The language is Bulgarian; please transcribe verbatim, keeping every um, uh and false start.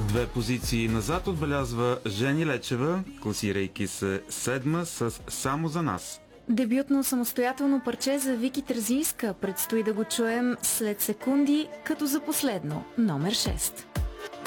Две позиции назад отбелязва Жени Лечева, класирайки се седма с "Само за нас". Дебютно самостоятелно парче за Вики Терзийска. Предстои да го чуем след секунди, като за последно, номер шест.